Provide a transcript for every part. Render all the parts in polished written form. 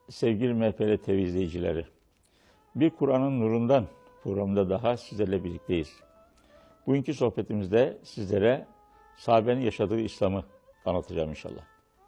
Sevgili MHP'li TV izleyicileri, bir Kur'an'ın nurundan programında daha sizlerle birlikteyiz. Bugünkü sohbetimizde sizlere sahabenin yaşadığı İslam'ı anlatacağım inşallah.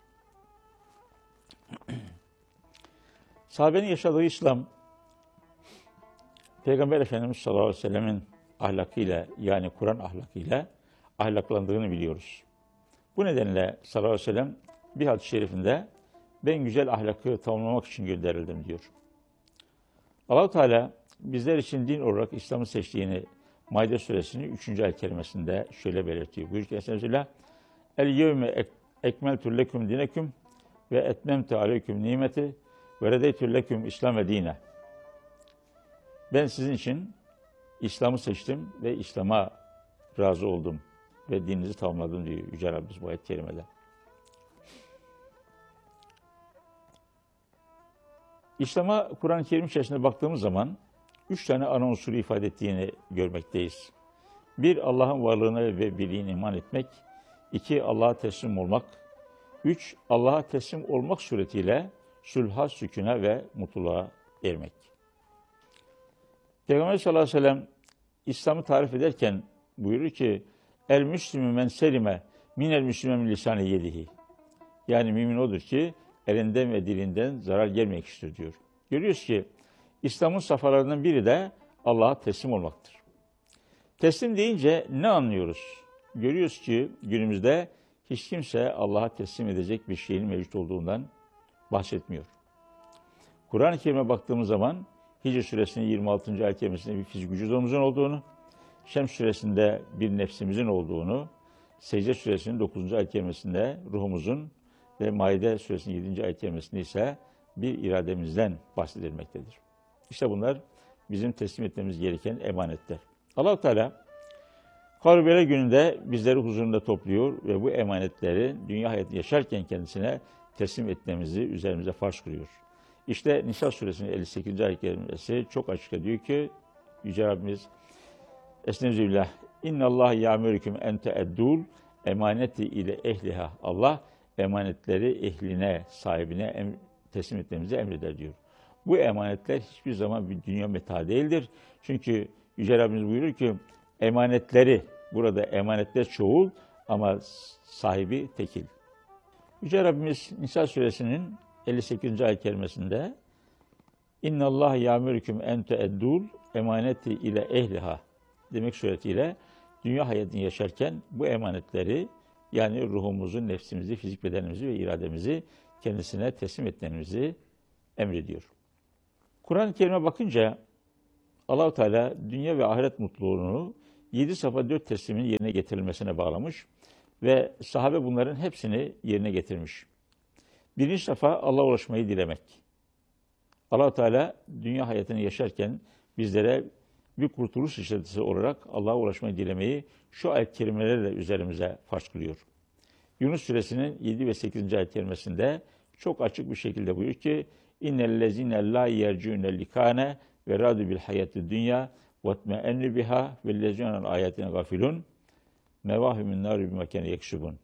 Sahabenin yaşadığı İslam, Peygamber Efendimiz sallallahu aleyhi ve sellemin ahlakıyla, yani Kur'an ahlakıyla ahlaklandığını biliyoruz. Bu nedenle sallallahu aleyhi ve sellem bir hadis-i şerifinde ben güzel ahlakı tamamlamak için gönderildim diyor. Allah-u Teala bizler için din olarak İslam'ı seçtiğini Maide suresinin 3. ayet kerimesinde şöyle belirtiyor. Buyuruyor ki Estağfirullah. El yevme ekmeltu leküm dineküm ve etmemtu aleyküm nimeti ve redeytü leküm İslam dine. Ben sizin için İslam'ı seçtim ve İslam'a razı oldum ve dininizi tamamladım diyor Yüce Rabbimiz bu ayet-i kerimede. İslam'a Kur'an-ı Kerim içerisinde baktığımız zaman 3 tane ana unsuru ifade ettiğini görmekteyiz. 1. Allah'ın varlığına ve birliğine iman etmek. 2. Allah'a teslim olmak. 3. Allah'a teslim olmak suretiyle sülha, sükûne ve mutluluğa ermek. Peygamber sallallahu aleyhi ve sellem İslam'ı tarif ederken buyurur ki El müslümü men selime minel müslüme min lisani yedihi. Yani mümin odur ki elinden ve dilinden zarar gelmeyecektir diyor. Görüyoruz ki İslam'ın safhalarından biri de Allah'a teslim olmaktır. Teslim deyince ne anlıyoruz? Görüyoruz ki günümüzde hiç kimse Allah'a teslim edecek bir şeyin mevcut olduğundan bahsetmiyor. Kur'an-ı Kerim'e baktığımız zaman Hicr suresinin 26. ayet kerimesinde bir fizik vücudumuzun olduğunu, Şems suresinde bir nefsimizin olduğunu, Secde suresinin 9. ayet kerimesinde ruhumuzun ve Maide suresinin 7. ayet kerimesinde ise bir irademizden bahsedilmektedir. İşte bunlar bizim teslim etmemiz gereken emanetler. Allah-u Teala Karbela gününde bizleri huzurunda topluyor ve bu emanetleri dünya hayatı yaşarken kendisine teslim etmemizi üzerimize farz kılıyor. İşte Nisa suresinin 58. ayet kerimesi çok açık diyor ki Yüce Rabbimiz Estağfirullah. İnnallâhe ya'murüküm en te'eddûl emaneti ile ehliha. Allah emanetleri ehline, sahibine teslim etmemizi emreder diyor. Bu emanetler hiçbir zaman bir dünya meta değildir. Çünkü Yüce Rabbimiz buyurur ki emanetleri, burada emanetler çoğul ama sahibi tekil. Yüce Rabbimiz Nisa suresinin 58. ayet kerimesinde İnnallâhe ya'murüküm en te'eddûl emaneti ile ehliha demek suretiyle dünya hayatını yaşarken bu emanetleri yani ruhumuzu, nefsimizi, fizik bedenimizi ve irademizi kendisine teslim etmemizi emrediyor. Kur'an-ı Kerim'e bakınca Allah-u Teala dünya ve ahiret mutluluğunu 7 safa 4 teslimin yerine getirilmesine bağlamış ve sahabe bunların hepsini yerine getirmiş. Birinci safa Allah'a ulaşmayı dilemek. Allah-u Teala dünya hayatını yaşarken bizlere bir kurtuluş işareti olarak Allah'a ulaşmayı dilemeyi şu ayet-i kerimelerle üzerimize farz kılıyor. Yunus suresinin 7 ve 8. ayet kerimesinde çok açık bir şekilde buyuruyor ki İnnellezîne lâ yercûne likâne ve râdü bil hayâti dünya vetme'enni biha vellezîne ayetine gafilun mevâhümün nârü bimekâne yeksubun.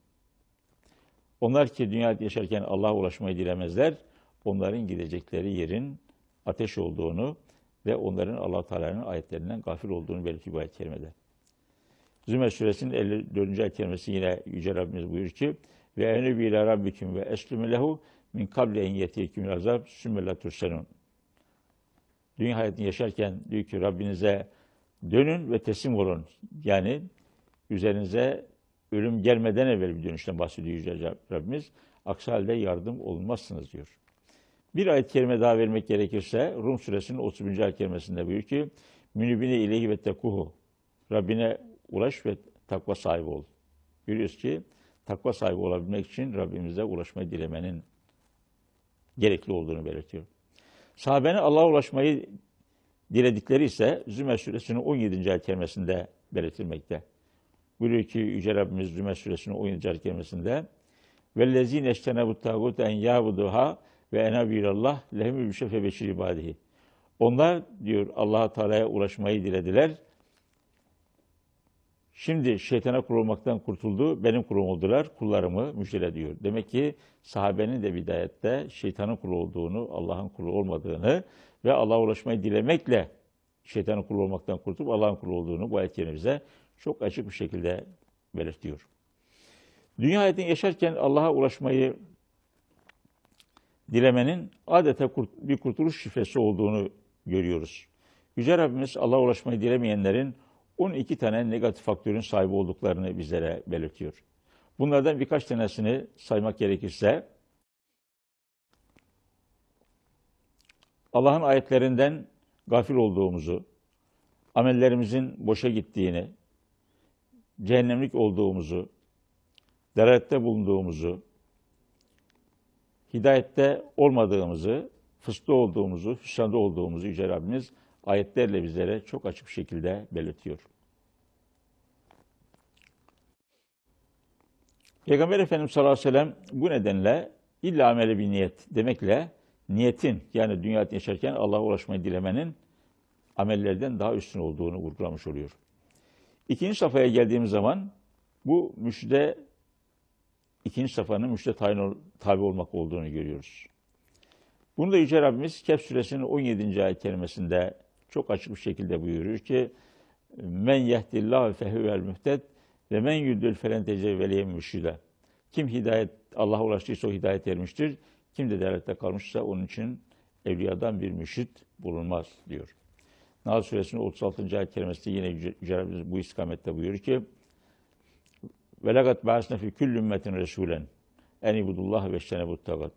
Onlar ki dünyada yaşarken Allah'a ulaşmayı dilemezler, onların gidecekleri yerin ateş olduğunu ve onların Allah-u Teala'nın ayetlerinden gafil olduğunu belirtiyor bu ayet-i kerimede. Zümer suresinin 54. ayet kerimesi yine Yüce Rabbimiz buyuruyor ki ve enübü ilâ rabbiküm ve eslümü lehu min kable en yetiyekümül azab sümme la tursenun. Dünya hayatını yaşarken diyor ki Rabbinize dönün ve teslim olun. Yani üzerinize ölüm gelmeden evvel bir dönüşten bahsediyor Yüce Rabbimiz. Aksi halde yardım olmazsınız diyor. Bir ayet-i kerime daha vermek gerekirse Rum suresinin 30. ayet kerimesinde buyuruyor ki münibine ileyhi ve tekuhu. Rabbine ulaş ve takva sahibi ol. Görüyoruz ki takva sahibi olabilmek için Rabbimize ulaşmayı dilemenin gerekli olduğunu belirtiyor. Sahabenin Allah'a ulaşmayı diledikleri ise Zümer suresinin 17. ayet kerimesinde belirtilmekte. Buyuruyor ki Yüce Rabbimiz Zümer suresinin 17. ayet kerimesinde وَالَّذ۪ينَ اَشْتَنَبُ التَّاغُوتَ اَنْ يَعْبُدُهَا وَاَنَا بِيرَاللّٰهِ لَهُمُ الْبُشْرَ فَبَشِّرْ عِبَادِهِ. Onlar diyor Allah-u Teala'ya ulaşmayı dilediler. Şimdi şeytana kul olmaktan kurtuldu, benim kulum oldular, kullarımı müjdele diyor. Demek ki sahabenin de bidayette şeytanın kulu olduğunu, Allah'ın kulu olmadığını ve Allah'a ulaşmayı dilemekle şeytanın kulu olmaktan kurtulup Allah'ın kulu olduğunu bu ayet-i bize çok açık bir şekilde belirtiyor. Dünya hayatını yaşarken Allah'a ulaşmayı dilemenin adeta bir kurtuluş şifresi olduğunu görüyoruz. Yüce Rabbimiz Allah'a ulaşmayı dilemeyenlerin 12 tane negatif faktörün sahibi olduklarını bizlere belirtiyor. Bunlardan birkaç tanesini saymak gerekirse, Allah'ın ayetlerinden gafil olduğumuzu, amellerimizin boşa gittiğini, cehennemlik olduğumuzu, dalalette bulunduğumuzu, hidayette olmadığımızı, fıskta olduğumuzu, hüsranda olduğumuzu Yüce Rabbimiz ayetlerle bizlere çok açık bir şekilde belirtiyor. Peygamber Efendimiz sallallahu aleyhi ve sellem bu nedenle illa amele bir niyet demekle niyetin yani dünyada yaşarken Allah'a ulaşmayı dilemenin amellerden daha üstün olduğunu vurgulamış oluyor. İkinci safhaya geldiğimiz zaman bu müşride ikinci safhanın müşride tabi olmak olduğunu görüyoruz. Bunu da Yüce Rabbimiz Kehf suresinin 17. ayet kerimesinde çok açık bir şekilde buyuruyor ki men yehdillahu fehuvel muhted ve men yudlil felen tecevveliye mürşide. Kim hidayet Allah'a ulaştıysa o hidayet ermiştir. Kim de dalalette kalmışsa onun için evliyadan bir mürşit bulunmaz diyor. Nahl suresinin 36. ayet kerimesinde yine Yüce Rabbimiz bu istikamette buyuruyor ki ve legat ba'asna fi kulli ümmetin resulen en ibudullah ve iştenebut tagat.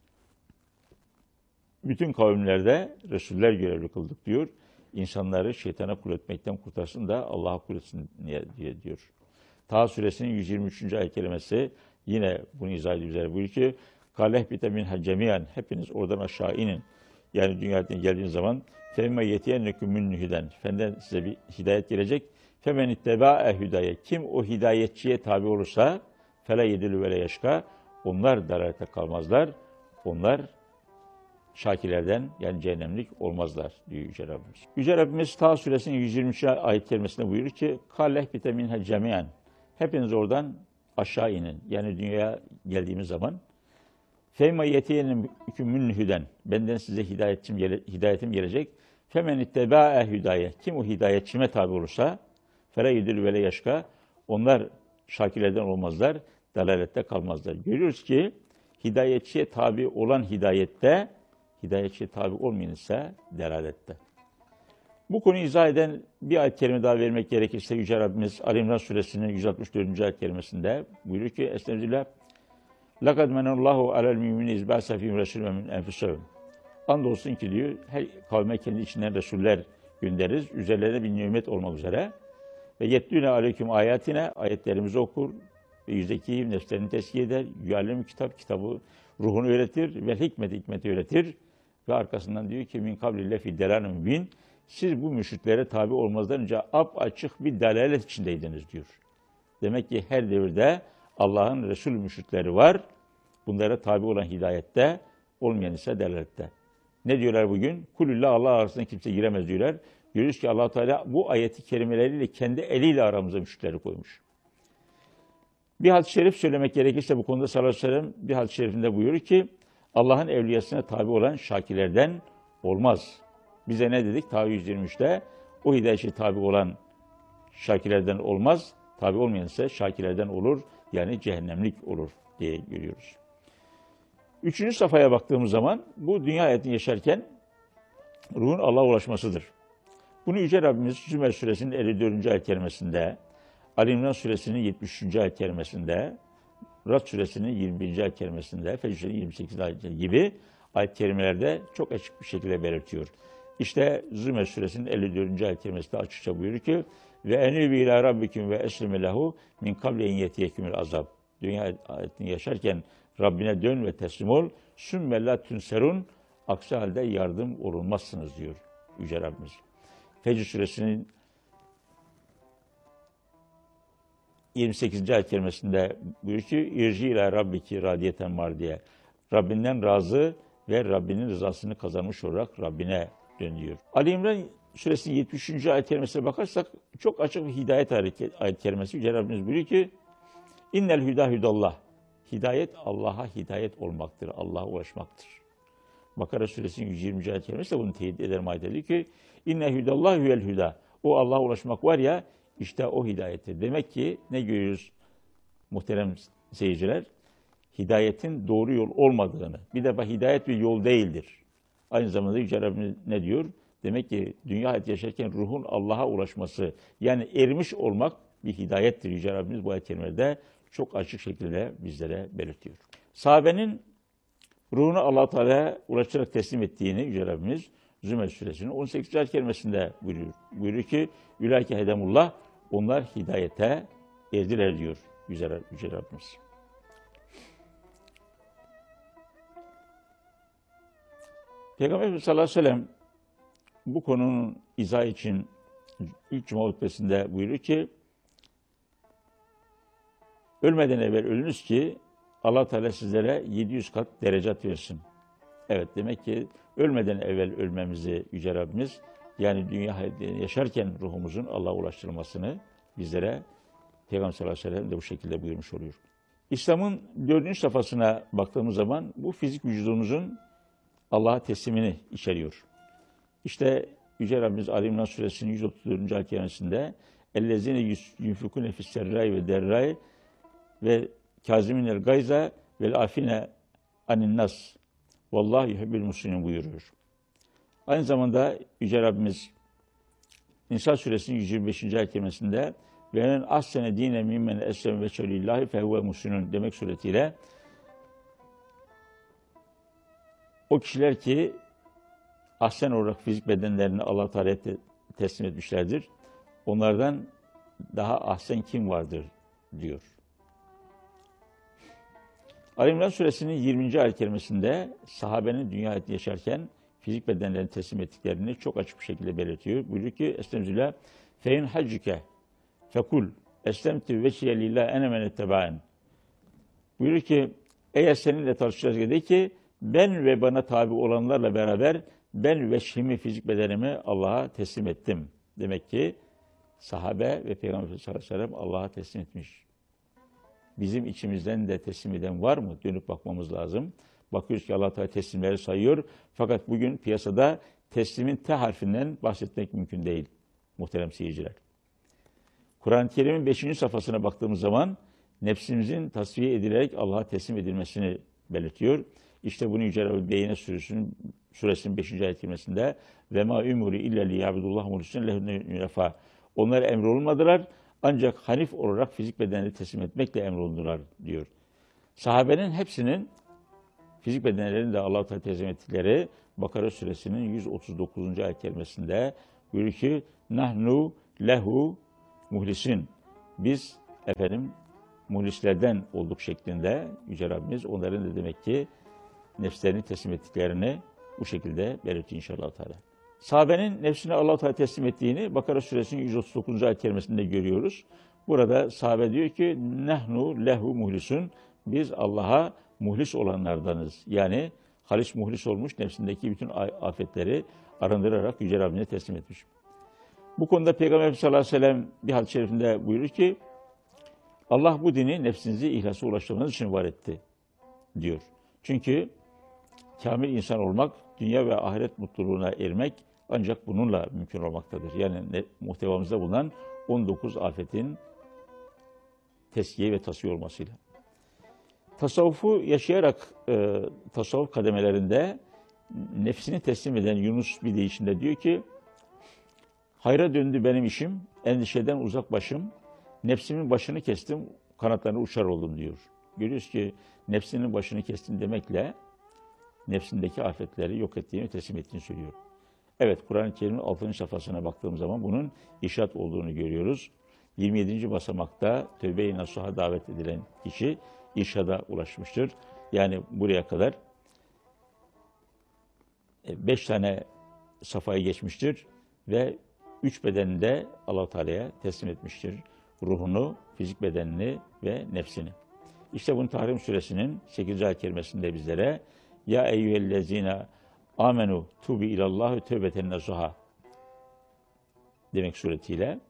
Bütün kavimlerde Resuller görevli kıldık diyor. İnsanları şeytana kul etmekten kurtarsın da Allah'a kul etsin diye diyor. Taha suresinin 123. ayet kelimesi yine bunu izah ediyor üzere buyuruyor ki Kâleh bite minha cemiyan hepiniz oradan aşağı inin. Yani dünyaya geldiğiniz zaman femme yetiyenneküm minnühüden fenden size bir hidayet gelecek. Femen ittebâe hüdaye kim o hidayetçiye tabi olursa fele yedilü vele yaşka onlar dalalete kalmazlar. Onlar şakirlerden yani cehennemlik olmazlar diyor Yüce Rabbimiz. Yüce Rabbimiz Taha suresinin 123. ayet kerimesinde buyurur ki Kâleh bite minha cemiyan hepiniz oradan aşağı inin. Yani dünyaya geldiğimiz zaman Feyma yetiyenin hükümün hüden. Benden size hidayetim gelecek. Femen ittebâe hüdaye. Kim o hidayetçime tabi olursa fere yudil vele yaşka. Onlar şakirlerden olmazlar. Dalalette kalmazlar. Görüyoruz ki hidayetçiye tabi olan hidayette, hidayetçiye tabi olmayan ise delalette. Bu konuyu izah eden bir ayet-i kerime daha vermek gerekirse Yüce Rabbimiz Ali İmran suresinin 164. ayet kerimesinde buyuruyor ki Estağfirullah لَقَدْ مَنَ اللّٰهُ عَلَى الْمُؤْمِنِينَ اِذْ بَعْثَ فِيهِمْ رَسُولًا مِنْ اَنْفُسِهِمْ Andolsun ki diyor, her kavme kendi içinden Resuller göndeririz. Üzerlerine bir nimet olmak üzere. Ve yetlûne aleyküm ayetine, ayetlerimizi okur. Ve yüzdeki nefslerini tezkiye eder. Yüallem kitabı ruhunu öğretir. Ve hikmeti öğretir. Ve arkasından diyor ki min kablille fi delalin mübin. Siz bu müşriklere tabi olmazdan önce açık bir dalalet içindeydiniz diyor. Demek ki her devirde Allah'ın Resul müşrikleri var. Bunlara tabi olan hidayette, olmayan ise delalette. Ne diyorlar bugün? Kulüllah Allah arasında kimse giremez diyorlar. Görüyoruz ki Allah Teala bu ayeti kerimeleriyle kendi eliyle aramıza müşrikleri koymuş. Bir hadis-i şerif söylemek gerekirse bu konuda sallallahu aleyhi ve sellem bir hadis-i şerifinde buyurur ki Allah'ın evliyasına tabi olan şakirlerden olmaz. Bize ne dedik? Ta 123'te o hidayete tabi olan şakirlerden olmaz. Tabi olmayan ise şakirlerden olur. Yani cehennemlik olur diye görüyoruz. Üçüncü safhaya baktığımız zaman bu dünya hayatını yaşarken ruhun Allah'a ulaşmasıdır. Bunu Yüce Rabbimiz Zümer suresinin 54. ayet kerimesinde, Ali İmran suresinin 73. ayet kerimesinde, Rad suresinin 21. ayet kerimesinde, Fecr suresinin 28. ayet gibi ayet kerimelerde çok açık bir şekilde belirtiyor. İşte Zümer suresinin 54. ayet kerimesinde açıkça buyuruyor ki ve enübü ilâ rabbiküm ve eslime lehu min kable en yetiyekümül azab. Dünya hayatını yaşarken Rabbine dön ve teslim ol. Sümme la tünserun. Aksi halde yardım olunmazsınız diyor Yüce Rabbimiz. Fecr suresinin 28. ayet kerimesinde buyuruyor ki irci ila rabbiki radiyeten mardiye. Rabbinden razı ve Rabbinin rızasını kazanmış olarak Rabbine dön diyor. Ali İmran Suresinin 73. ayet kerimesine bakarsak çok açık bir hidayet ayet kerimesi. Yüce Rabbimiz buyuruyor ki İnnel hüdâ hüdallah. Hidayet Allah'a hidayet olmaktır. Allah'a ulaşmaktır. Bakara Suresinin 120. ayet kerimesi de bunu teyit eder ayet ediyor ki İnne hüdallah hüvel hüdâ. O Allah'a ulaşmak var ya işte o hidayettir. Demek ki ne görüyoruz muhterem seyirciler? Hidayetin doğru yol olmadığını. Bir defa hidayet bir yol değildir. Aynı zamanda Yüce Rabbimiz ne diyor? Demek ki dünya hayatı yaşarken ruhun Allah'a ulaşması, yani ermiş olmak bir hidayettir. Yüce Rabbimiz bu ayet-i kerimede çok açık şekilde bizlere belirtiyor. Sahabenin ruhunu Allah-u Teala'ya ulaşarak teslim ettiğini Yüce Rabbimiz Zümer Suresinin 18. ayet kerimesinde buyuruyor. Buyuruyor ki Ülâke hedemullah, onlar hidayete erdiler diyor Yüce Rabbimiz. Peygamber sallallahu aleyhi ve sellem bu konunun izahı için ilk Cuma hutbesinde buyuruyor ki ölmeden evvel ölünüz ki Allah Teala sizlere 700 kat derecat versin. Evet, demek ki ölmeden evvel ölmemizi Yüce Rabbimiz, yani dünya yaşarken ruhumuzun Allah'a ulaştırılmasını bizlere Peygamber sallallahu aleyhi ve sellem de bu şekilde buyurmuş oluyor. İslam'ın 4. safhasına baktığımız zaman bu fizik vücudumuzun Allah'a teslimini içeriyor. İşte Yüce Rabbimiz Ali İmran Suresinin 134. ayet kerimesinde اَلَّذِينَ يُنْفِقُونَ فِي السَّرَّاءِ وَالدَّرَّاءِ ve kâzimînel gayza vel afine anin nas vallahi yuhibbul muhsinin buyuruyor. Aynı zamanda Yüce Rabbimiz Nisa Suresinin 125. ayet kerimesinde ve en ahsene dîne mimmen eslem ve şelillahi fehuve muhsinun demek suretiyle o kişiler ki ahsen olarak fizik bedenlerini Allah Teala'ya teslim etmişlerdir. Onlardan daha ahsen kim vardır diyor. Ali İmran Suresinin 20. ayet kerimesinde sahabenin dünya hayatı yaşarken fizik bedenlerini teslim ettiklerini çok açık bir şekilde belirtiyor. Buyuruyor ki Estağfirullah fein haccike fekul eslemtu veçhiye lillah ene men ettebaen. Buyuruyor ki eğer seninle tartışacağız de ki ben ve bana tabi olanlarla beraber ben veçhimi, fizik bedenimi Allah'a teslim ettim. Demek ki sahabe ve Peygamber sallallahu aleyhi ve sellem Allah'a teslim etmiş. Bizim içimizden de teslim eden var mı? Dönüp bakmamız lazım. Bakıyoruz ki Allah Teala teslimleri sayıyor. Fakat bugün piyasada teslimin T harfinden bahsetmek mümkün değil muhterem seyirciler. Kur'an-ı Kerim'in 5. safhasına baktığımız zaman nefsimizin tasfiye edilerek Allah'a teslim edilmesini belirtiyor. İşte bunu Yüce Rabbimiz Beyne Suresinin 5. ayet kerimesinde ve ma umuru illa liyabudullah muhlisine lehü. Onlar emrolunmadılar ancak hanif olarak fizik bedenleri teslim etmekle emrolundular diyor. Sahabenin hepsinin fizik bedenlerini de Allah-u Teala teslim ettikleri Bakara Suresinin 139. ayet kerimesinde buyuruyor ki nahnu lehu muhlisin. Biz muhlislerden olduk şeklinde Yüce Rabbimiz onların da demek ki nefslerini teslim ettiklerini bu şekilde belirtiyor inşallah Teala. Sahabenin nefsini Allah-u Teala teslim ettiğini Bakara Suresinin 139. ayet kerimesinde görüyoruz. Burada sahabe diyor ki nehnu lehu muhlisun. Biz Allah'a muhlis olanlardanız. Yani halis muhlis olmuş, nefsindeki bütün afetleri arındırarak Yüce Rabbine teslim etmiş. Bu konuda Peygamber sallallahu aleyhi ve sellem bir hadis-i şerifinde buyurur ki Allah bu dini nefsinizi ihlasa ulaştırmanız için var etti diyor. Çünkü kamil insan olmak, dünya ve ahiret mutluluğuna ermek ancak bununla mümkün olmaktadır. Yani muhtevamızda bulunan 19 afetin teskiye ve tasfiye olmasıyla. Tasavvufu yaşayarak tasavvuf kademelerinde nefsini teslim eden Yunus bir deyişinde diyor ki hayra döndü benim işim, endişeden uzak başım, nefsimin başını kestim, kanatlarını uçar oldum diyor. Görüyoruz ki nefsinin başını kestin demekle nefsindeki afetleri yok ettiğini, teslim ettiğini söylüyor. Evet, Kur'an-ı Kerim'in 6. safhasına baktığımız zaman bunun irşat olduğunu görüyoruz. 27. basamakta tövbe-i nasuha davet edilen kişi irşada ulaşmıştır. Yani buraya kadar 5 tane safhayı geçmiştir ve 3 bedeninde Allah-u Teala'ya teslim etmiştir. Ruhunu, fizik bedenini ve nefsini. İşte bunu Tahrim Suresinin 8. ayet kerimesinde bizlere ya eyyühellezine amenu tubi ilallahi tövbeten nasuha. demek suretiyle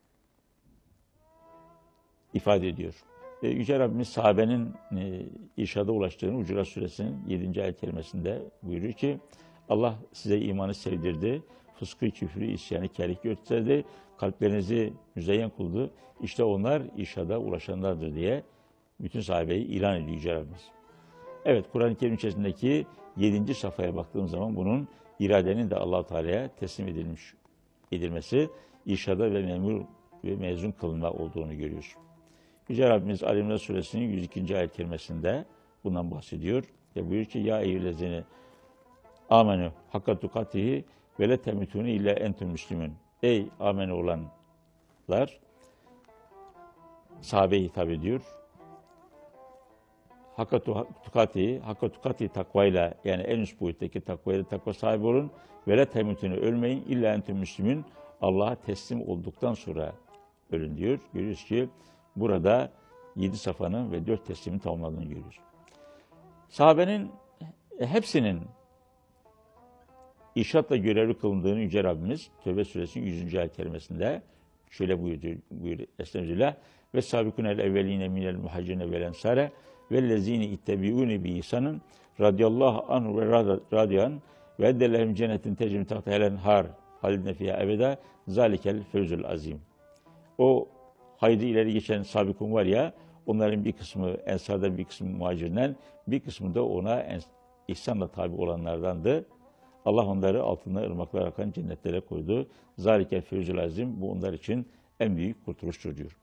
ifade ediyor. Yüce Rabbimiz sahabenin irşada ulaştığını Hucurat Suresinin 7. ayet kerimesinde buyuruyor ki Allah size imanı sevdirdi, fıskı, küfrü, isyanı, kerih gösterdi, kalplerinizi müzeyyen kıldı. İşte onlar irşada ulaşanlardır diye bütün sahabeyi ilan ediyor Yüce Rabbimiz. Evet, Kur'an-ı Kerim içerisindeki 7. safhaya baktığım zaman bunun iradenin de Allah-u Teala'ya teslim edilmesi, irşada ve memur ve mezun kılınma olduğunu görüyoruz. Yüce Rabbimiz Ali İmran Suresinin 102. ayet kerimesinde bundan bahsediyor. Ve buyuruyor ki ya eyyühellezine amenu hakka tukatihi ve le temitûne illa entum müslümün. Ey amene olanlar, sahabeye hitap ediyor. Hakka tukatihi takvayla, yani en üst boyuttaki takvayla takva sahibi olun. Ve le temitûne, ölmeyin illa entum müslümün. Allah'a teslim olduktan sonra ölün diyor. Görüyoruz ki burada 7 safhanın ve 4 teslimin tamamlandığını görüyoruz. Sahabenin hepsinin irşatla görevli kılındığını Yüce Rabbimiz Tevbe Suresinin 100. ayet kerimesinde şöyle buyuruyor Estağfirullah ve sabikunel evveline minel muhacirine vel ensare vellezine ittebiune bi ihsanın radıyallahu anhu ve radiyan ve eddelehum cennetin tecrim tahta helen har halidne fiha ebeda zalikel fevzul azim. O haydi ileri geçen sabikun var ya, onların bir kısmı ensardan, bir kısmı muhacirden, bir kısmı da ona ihsanla tabi olanlardandı. Allah onları altında ırmaklar akan cennetlere koydu. Zalikel fevzul azim, bu onlar için en büyük kurtuluştur diyor.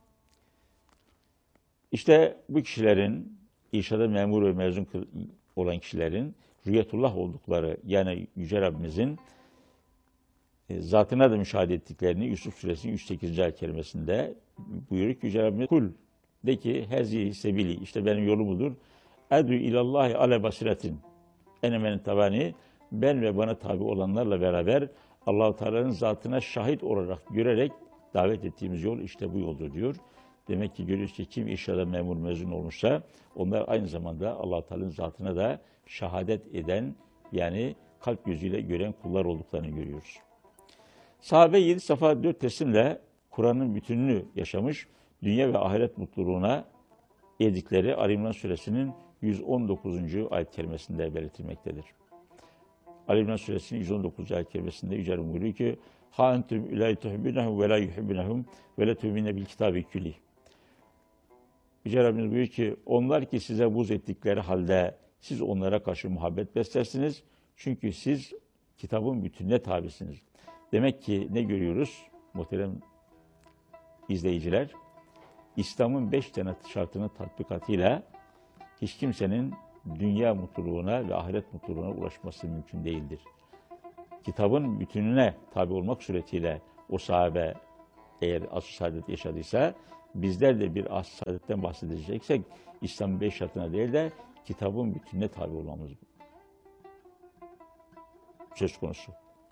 İşte bu kişilerin, irşada memur ve mezun olan kişilerin rüyetullah oldukları, yani Yüce Rabbimizin zatına da müşahede ettiklerini Yusuf Suresinin 108. ayet kerimesinde buyuruyor ki Yüce Rabbimiz kul de ki hezi sebili, işte benim yolum budur. Edü ilallahi ale basiretin enemenin tabani, ben ve bana tabi olanlarla beraber Allah-u Teala'nın zatına şahit olarak görerek davet ettiğimiz yol işte bu yoldur diyor. Demek ki görüyoruz ki kim irşada memur mezun olmuşsa onlar aynı zamanda Allah-u Teala'nın zatına da şahadet eden, yani kalp gözüyle gören kullar olduklarını görüyoruz. Sahabe 7 safa 4 teslimle Kur'an'ın bütününü yaşamış, dünya ve ahiret mutluluğuna erdikleri Ali İmran Suresinin 119. ayet kerimesinde belirtilmektedir. Ali İmran Suresinin 119. ayet kerimesinde Yüce Rabbim buyuruyor ki ha entüm ilâhi tuhibbunehum ve lâ yuhibbunehum ve lâ tu'minûne bil kitâbi küllih. Yüce Rabbimiz buyuruyor ki onlar ki size buz ettikleri halde siz onlara karşı muhabbet beslersiniz. Çünkü siz kitabın bütününe tabisiniz. Demek ki ne görüyoruz muhterem izleyiciler? İslam'ın 5 tane şartının tatbikatıyla hiç kimsenin dünya mutluluğuna ve ahiret mutluluğuna ulaşması mümkün değildir. Kitabın bütününe tabi olmak suretiyle o sahabe eğer asr-ı saadet yaşadıysa, bizler de bir asr-ı saadetten bahsedeceksek İslam'ın 5 şartına değil de kitabın bütününe tabi olmamız söz konusu.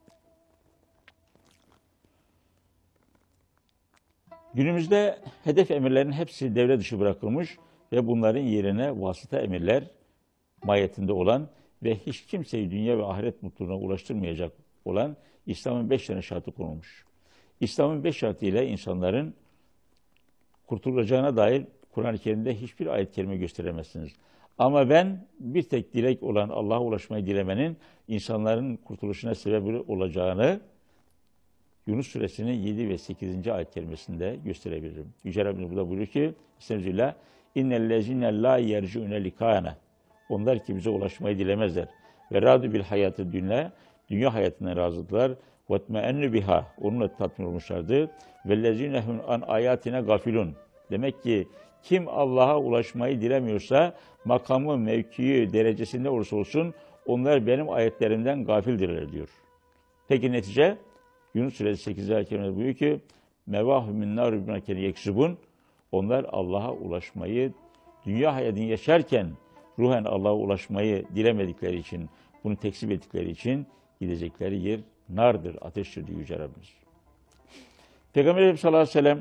Günümüzde hedef emirlerin hepsi devre dışı bırakılmış ve bunların yerine vasıta emirler mahiyetinde olan ve hiç kimseyi dünya ve ahiret mutluluğuna ulaştırmayacak olan İslam'ın 5 tane şartı konulmuş. İslam'ın 5 şartı ile insanların kurtulacağına dair Kur'an-ı Kerim'de hiçbir ayet-i kerime gösteremezsiniz. Ama ben bir tek dilek olan Allah'a ulaşmayı dilemenin insanların kurtuluşuna sebep olacağını Yunus Suresinin 7 ve 8. ayet kerimesinde gösterebilirim. Yüce Rabbimiz burada buyuruyor ki Estağfirullah innellezine la yerciune likâne, onlar ki bize ulaşmayı dilemezler. Ve râdü bil hayatı dünya hayatından razıdılar. Ve etmeennü biha, onunla tatmin olmuşlardı. Vellezinehum an ayatine gafilun. Demek ki kim Allah'a ulaşmayı dilemiyorsa makamı, mevkii, derecesinde olursa olsun onlar benim ayetlerimden gafildirler diyor. Peki netice? Yunus Suresi 8. ayet kerimede buyuruyor ki mevâhü min nâr bimâ kânû yeksibûn, onlar Allah'a ulaşmayı, dünya hayatını yaşarken ruhen Allah'a ulaşmayı dilemedikleri için, bunu tekzip ettikleri için gidecekleri yer nardır, ateştir diyor Yüce Rabbimiz. Peygamber Efendimiz sallallahu aleyhi ve sellem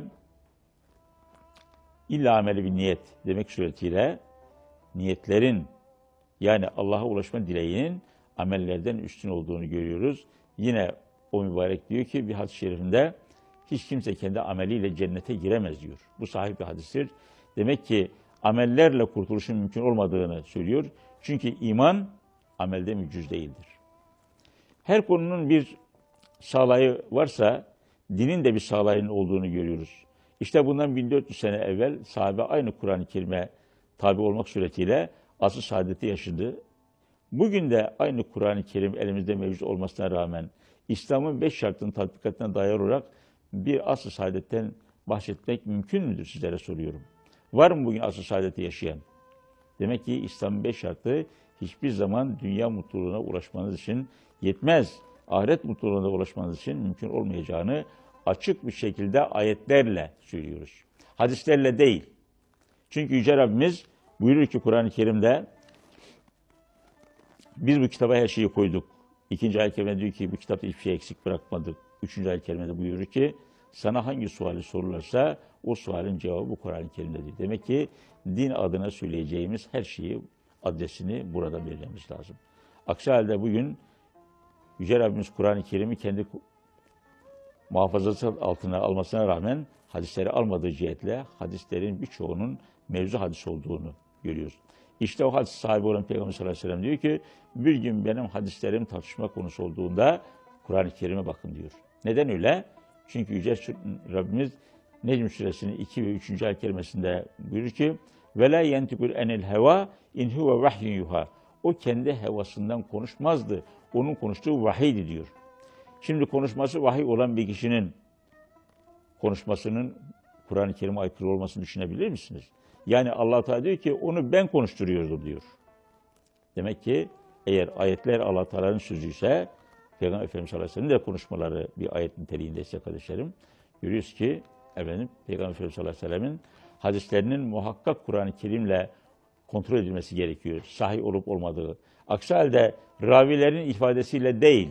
illa ameli bir niyet demek suretiyle niyetlerin, yani Allah'a ulaşma dileğinin amellerden üstün olduğunu görüyoruz. Yine o mübarek diyor ki bir hadis-i şerifinde hiç kimse kendi ameliyle cennete giremez diyor. Bu sahih bir hadistir. Demek ki amellerle kurtuluşun mümkün olmadığını söylüyor. Çünkü iman amelde mücüz değildir. Her konunun bir sağlayı varsa dinin de bir sağlayının olduğunu görüyoruz. İşte bundan 1400 sene evvel sahabe aynı Kur'an-ı Kerim'e tabi olmak suretiyle asr-ı saadeti yaşadı. Bugün de aynı Kur'an-ı Kerim elimizde mevcut olmasına rağmen İslam'ın 5 şartının tatbikatına dair olarak bir asr-ı saadetten bahsetmek mümkün müdür sizlere soruyorum. Var mı bugün asr-ı saadeti yaşayan? Demek ki İslam'ın 5 şartı hiçbir zaman dünya mutluluğuna ulaşmanız için yetmez. Ahiret mutluluğuna ulaşmanız için mümkün olmayacağını açık bir şekilde ayetlerle söylüyoruz. Hadislerle değil. Çünkü Yüce Rabbimiz buyurur ki Kur'an-ı Kerim'de biz bu kitaba her şeyi koyduk. 2. ayet-i kerimede diyor ki bu kitapta hiçbir şey eksik bırakmadık. 3. ayet-i kerimede buyurur ki sana hangi suali sorulursa o sualin cevabı bu Kur'an-ı Kerim'dedir. Demek ki din adına söyleyeceğimiz her şeyi, adresini burada vermemiz lazım. Aksi halde bugün Yüce Rabbimiz Kur'an-ı Kerim'i kendi muhafazası altına almasına rağmen hadisleri almadığı cihetle hadislerin birçoğunun mevzu hadis olduğunu görüyoruz. İşte o hadis sahibi olan Peygamber sallallahu aleyhi ve sellem diyor ki bir gün benim hadislerim tartışma konusu olduğunda Kur'an-ı Kerim'e bakın diyor. Neden öyle? Çünkü Yüce Rabbimiz Necm suresinin 2 ve 3. ayet kerimesinde buyurur ki وَلَا يَنْتِقُ enil heva in huve vahyun yuha. O kendi hevasından konuşmazdı. Onun konuştuğu vahiydi diyor. Şimdi konuşması vahiy olan bir kişinin konuşmasının Kur'an-ı Kerim'e aykırı olmasını düşünebilir misiniz? Yani Allah Teala diyor ki onu ben konuşturuyordum diyor. Demek ki eğer ayetler Allah Teala'nın sözüyse Peygamber Efendimiz sallallahu aleyhi ve sellem de konuşmaları bir ayet niteliğindeyse kardeşlerim görüyoruz ki Peygamber Efendimiz sallallahu aleyhi ve sellemin hadislerinin muhakkak Kur'an-ı Kerim'le kontrol edilmesi gerekiyor. Sahih olup olmadığı. Aksi halde ravilerin ifadesiyle değil.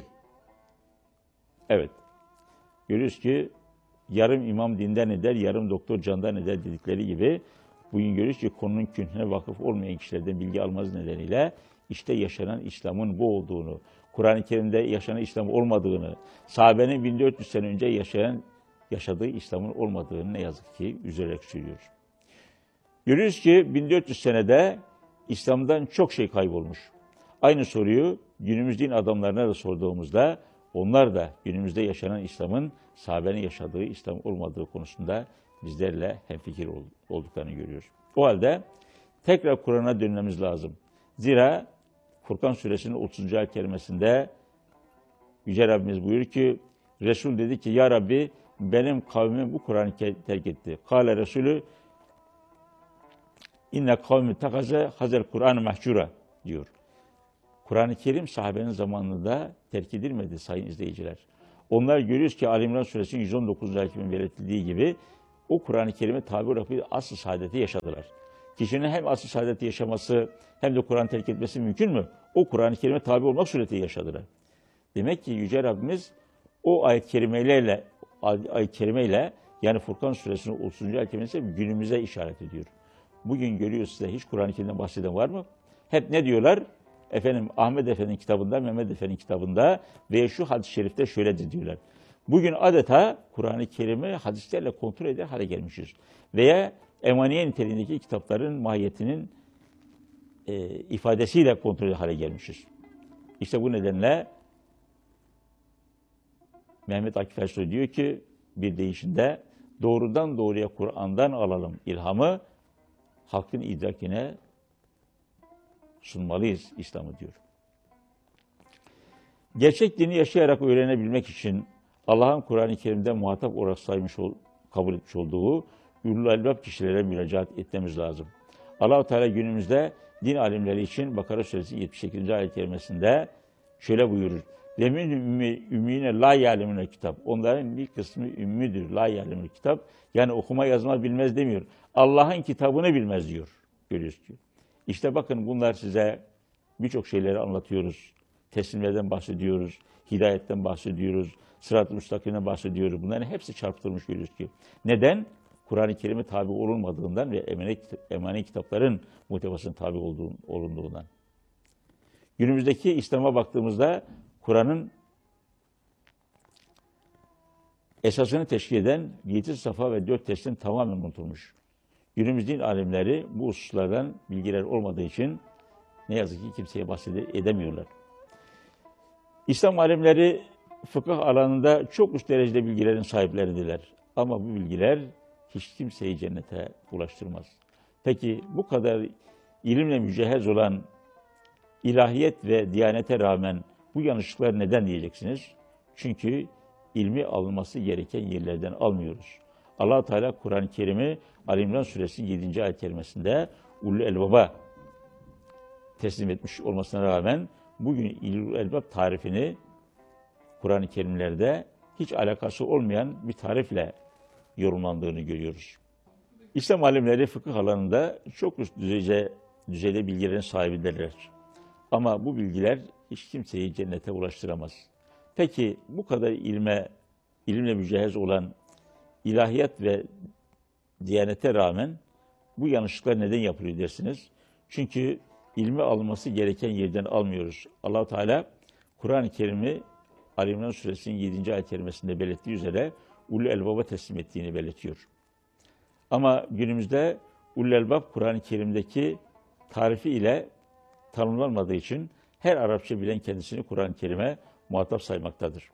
Evet. Görüyoruz ki yarım imam dinden eder, yarım doktor candan eder dedikleri gibi bugün görüyoruz ki konunun künhüne vakıf olmayan kişilerden bilgi almaz nedeniyle işte yaşanan İslam'ın bu olduğunu, Kur'an-ı Kerim'de yaşanan İslam olmadığını, sahabenin 1400 sene önce yaşadığı İslam'ın olmadığını ne yazık ki üzülerek söylüyor. Görüyoruz ki 1400 senede İslam'dan çok şey kaybolmuş. Aynı soruyu günümüz din adamlarına da sorduğumuzda onlar da günümüzde yaşanan İslam'ın sahabenin yaşadığı İslam olmadığı konusunda bizlerle hemfikir olduklarını görüyoruz. O halde tekrar Kur'an'a dönmemiz lazım. Zira Furkan suresinin 30. ayet kerimesinde Yüce Rabbimiz buyuruyor ki Resul dedi ki ya Rabbi benim kavmim bu Kur'an'ı terk etti. Kâle Resulü inne kavmi takaze hazel Kur'an-ı mahcura diyor. Kur'an-ı Kerim sahabenin zamanında terk edilmedi sayın izleyiciler. Onlar görüyoruz ki Ali İmran suresinin 119. ayetinin belirtildiği gibi o Kur'an-ı Kerim'e tabi olarak bir asr-ı saadeti yaşadılar. Kişinin hem asr-ı saadeti yaşaması hem de Kur'an terk etmesi mümkün mü? O Kur'an-ı Kerim'e tabi olmak suretiyle yaşadılar. Demek ki Yüce Rabbimiz o ayet-i kerimeyle yani Furkan suresinin 30. ayet kerimesi günümüze işaret ediyor. Bugün görüyoruz size hiç Kur'an-ı Kerim'den bahseden var mı? Hep ne diyorlar? Efendim Ahmet Efendi'nin kitabında, Mehmet Efendi'nin kitabında veya şu hadis-i şerifte şöyle diyorlar. Bugün adeta Kur'an-ı Kerim'i hadislerle kontrol eder hale gelmişiz. Veya emaniye niteliğindeki kitapların mahiyetinin ifadesiyle kontrol eder hale gelmişiz. İşte bu nedenle Mehmet Akif Ersoy diyor ki bir deyişinde doğrudan doğruya Kur'an'dan alalım ilhamı, halkın idrakine sunmalıyız İslam'ı diyor. Gerçek dini yaşayarak öğrenebilmek için Allah'ın Kur'an-ı Kerim'de muhatap olarak kabul etmiş olduğu ulul albab kişilere müracaat etmemiz lazım. Allah-u Teala günümüzde din alimleri için Bakara suresi 78. ayet kerimesinde şöyle buyurur. Ve min ümmine la ya'lemune kitap. Onların bir kısmı ümmidir. La ya'lemune kitap. Yani okuma yazma bilmez demiyor. Allah'ın kitabını bilmez diyor. Görüyoruz ki. İşte bakın bunlar size birçok şeyleri anlatıyoruz. Teslimlerden bahsediyoruz. Hidayetten bahsediyoruz. Sırat-ı müstakimden bahsediyoruz. Bunların hepsi çarpıtılmış görüyoruz ki. Neden? Kur'an-ı Kerim'e tabi olunmadığından ve emanet kitapların muhtevasına tabi olunduğundan. Günümüzdeki İslam'a baktığımızda Kur'an'ın esasını teşkil eden 7 safa ve 4 teslim tamamen unutulmuş. Günümüz din alimleri bu hususlardan bilgiler olmadığı için ne yazık ki kimseye bahsedemiyorlar. İslam alimleri fıkıh alanında çok üst derecede bilgilerin sahipleridirler. Ama bu bilgiler hiç kimseyi cennete ulaştırmaz. Peki bu kadar ilimle mücehhez olan ilahiyet ve diyanete rağmen bu yanlışlıklar neden diyeceksiniz? Çünkü ilmi alınması gereken yerlerden almıyoruz. Allah Teala Kur'an-ı Kerim'i Ali İmran Suresi'nin 7. ayet kerimesinde Ulul Elbab'a teslim etmiş olmasına rağmen bugün Ulul Elbab tarifini Kur'an-ı Kerimlerde hiç alakası olmayan bir tarifle yorumlandığını görüyoruz. İslam alimleri fıkıh alanında çok üst düzeyde bilgilerin sahibidirler. Ama bu bilgiler hiç kimseyi cennete ulaştıramaz. Peki bu kadar ilimle mücehhez olan ilahiyat ve diyanete rağmen bu yanlışlıklar neden yapılıyor dersiniz? Çünkü ilmi alınması gereken yerden almıyoruz. Allah Teala Kur'an-ı Kerim'i Ali İmran Suresinin 7. ayet kerimesinde belirttiği üzere Ulul Elbab'a teslim ettiğini belirtiyor. Ama günümüzde Ulul Elbab Kur'an-ı Kerim'deki tarifi ile tanımlanmadığı için her Arapça bilen kendisini Kur'an-ı Kerim'e muhatap saymaktadır.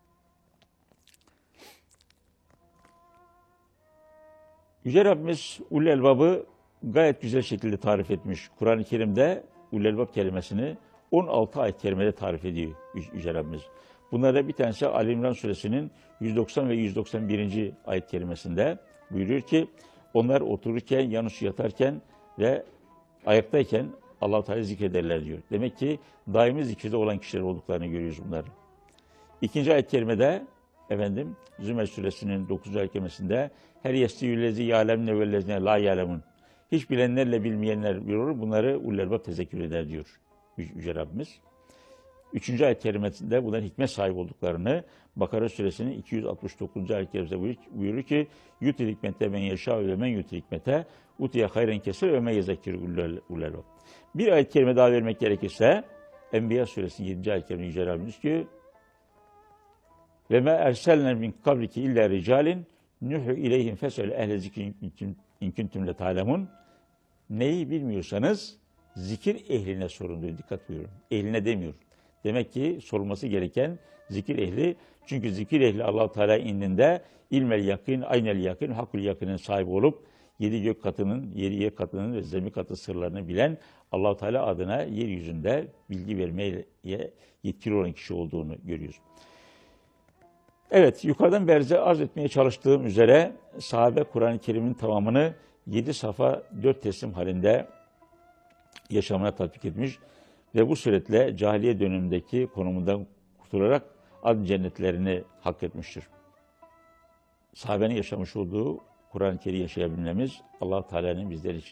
Yüce Rabbimiz Ulul Elbab'ı gayet güzel şekilde tarif etmiş. Kur'an-ı Kerim'de Ulul Elbab kelimesini 16 ayet kerimede tarif ediyor Yüce Rabbimiz. Bunlardan bir tanesi Ali İmran Suresinin 190 ve 191. ayet kerimesinde buyuruyor ki onlar otururken, yanlış yatarken ve ayaktayken Allah-u Teala zikrederler diyor. Demek ki daimi zikirde olan kişiler olduklarını görüyoruz bunları. İkinci ayet kerimede Zümer Suresinin 9. ayet kerimesinde her yestiyüllezi yâlemne vellezine la yâlemun. Hiç bilenlerle bilmeyenler biliyor, bunları Ulul Elbab tezekkür eder diyor Yüce Rabbimiz. 3. ayet kerimesinde bunların hikmet sahibi olduklarını Bakara Suresinin 269. ayet kerimesinde buyurur ki yutil hikmete men yeşâ ve men yutil hikmete utiye hayren kesir ve men yezekkir Ulul Elbab. Bir ayet kerime daha vermek gerekirse Enbiya Suresinin 7. ayet kerimesinde Yüce Rabbimiz ki ve me erselne min kabliki illa ricalin nuhu ileyhim fesel ehle zikrin in kuntum letalemun. Neyi bilmiyorsanız zikir ehline sorun diyor. Dikkat buyurun. Ehline demiyor. Demek ki sorulması gereken zikir ehli. Çünkü zikir ehli Allah-u Teala indinde ilmel yakın, aynel yakın, hakul yakının sahibi olup 7 gök katının, 7 yer katının ve zemin katı sırlarını bilen Allah-u Teala adına yeryüzünde bilgi vermeye yetkili olan kişi olduğunu görüyoruz. Evet, yukarıdan beri arz etmeye çalıştığım üzere sahabe Kur'an-ı Kerim'in tamamını 7 safa 4 teslim halinde yaşamına tatbik etmiş ve bu suretle cahiliye dönemindeki konumundan kurtularak ad cennetlerini hak etmiştir. Sahabenin yaşamış olduğu Kur'an-ı Kerim yaşayabilmemiz Allah-u Teala'nın bizler için